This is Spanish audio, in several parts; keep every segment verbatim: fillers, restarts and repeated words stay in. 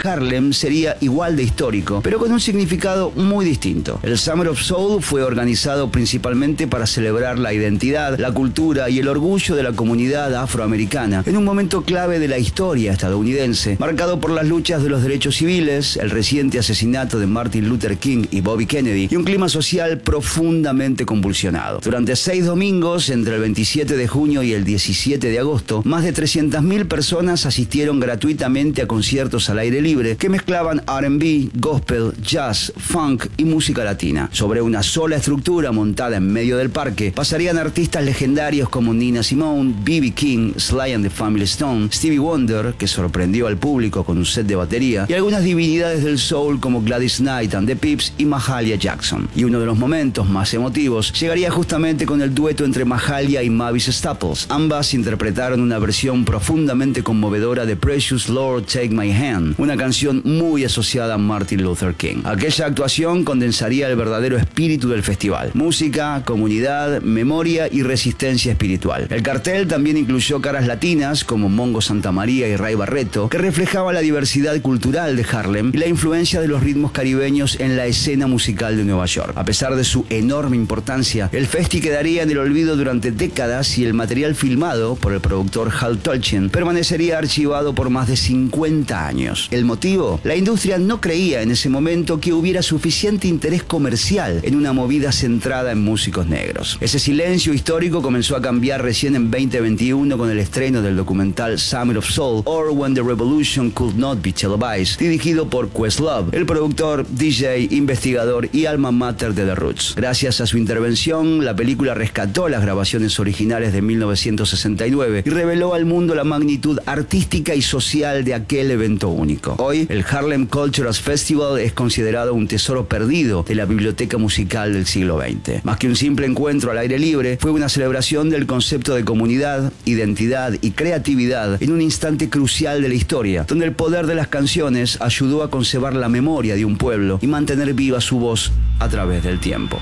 Harlem sería igual de histórico, pero con un significado muy distinto. El Summer of Soul fue organizado principalmente para celebrar la identidad, la cultura y el orgullo de la comunidad afroamericana, en un momento clave de la historia estadounidense, marcado por las luchas de los derechos civiles, el reciente asesinato de Martin Luther King y Bobby Kennedy, y un clima social profundamente convulsionado. Durante seis domingos, entre el veintisiete de junio y el diecisiete de agosto, más de trescientas mil personas asistieron gratuitamente a conciertos al aire libre que mezclaban R and B, gospel, jazz, funk y música latina. Sobre una sola estructura montada en medio del parque, pasarían artistas legendarios como Nina Simone, B B King, Sly and the Family Stone, Stevie Wonder, que sorprendió al público con un set de batería, y algunas divinidades del soul como Gladys Knight and the Pips y Mahalia Jackson. Y uno de los momentos más emotivos llegaría justamente con el dueto entre Mahalia y Mavis Staples. Ambas interpretaron una versión profundamente conmovedora de Precious Lord Take My Hand, una canción muy asociada a Martin Luther King. Aquella actuación condensaría el verdadero espíritu del festival: música, comunidad, memoria y resistencia espiritual. El cartel también incluyó caras latinas como Mongo Santamaría y Ray Barretto, que reflejaba la diversidad cultural de Harlem y la influencia de los ritmos caribeños en la escena musical de Nueva York. A pesar de su enorme importancia, el festi quedaría en el olvido durante décadas y el material filmado por el productor Hal Tolchen permanecería archivado por más de cincuenta años. ¿El motivo? La industria no creía en ese momento que hubiera suficiente interés comercial en una movida centrada en músicos negros. Ese silencio histórico comenzó a cambiar recién en veinte veintiuno con el estreno del documental Summer of Soul, or When the Revolution Could Not Be Televised, dirigido por Questlove, el productor, D J, investigador y alma mater de The Roots. Gracias a su intervención, la película rescató las grabaciones originales de mil novecientos sesenta y nueve y reveló al mundo la magnitud artística y social de aquel evento único. Hoy, el Harlem Cultural Festival es considerado un tesoro perdido de la biblioteca musical del siglo veinte. Más que un simple encuentro al aire libre, fue una celebración del concepto de comunidad, identidad y creatividad en un instante crucial de la historia, donde el poder de las canciones ayudó a conservar la memoria de un pueblo y mantener viva su voz a través del tiempo.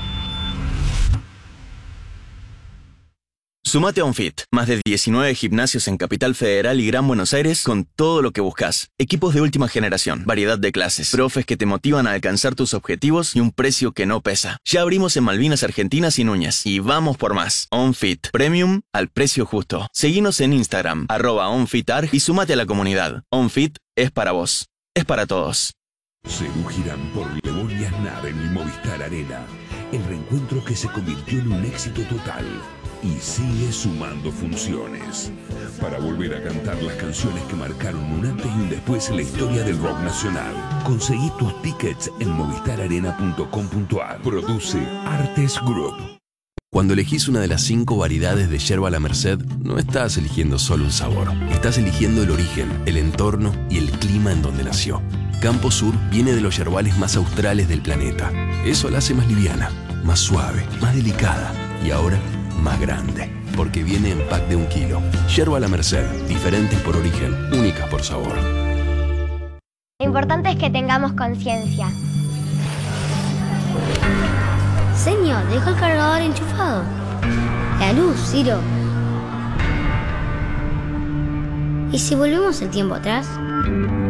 Sumate a OnFit, más de diecinueve gimnasios en Capital Federal y Gran Buenos Aires con todo lo que buscas. Equipos de última generación, variedad de clases, profes que te motivan a alcanzar tus objetivos y un precio que no pesa. Ya abrimos en Malvinas Argentinas y Núñez y vamos por más. OnFit, Premium al precio justo. Seguinos en Instagram, arroba OnFitArg y sumate a la comunidad. OnFit es para vos, es para todos. Serú Girán por Lebón y Aznar en el Movistar Arena. El reencuentro que se convirtió en un éxito total y sigue sumando funciones para volver a cantar las canciones que marcaron un antes y un después en la historia del rock nacional. Conseguí tus tickets en movistar arena punto com punto a r. Produce Artes Group. Cuando elegís una de las cinco variedades de yerba La Merced, no estás eligiendo solo un sabor. Estás eligiendo el origen, el entorno y el clima en donde nació. Campo Sur viene de los yerbales más australes del planeta. Eso la hace más liviana, más suave, más delicada y ahora más grande, porque viene en pack de un kilo. Yerba La Merced, diferentes por origen, únicas por sabor. Lo importante es que tengamos conciencia. Señor, dejo el cargador enchufado. La luz, Ciro. ¿Y si volvemos el tiempo atrás?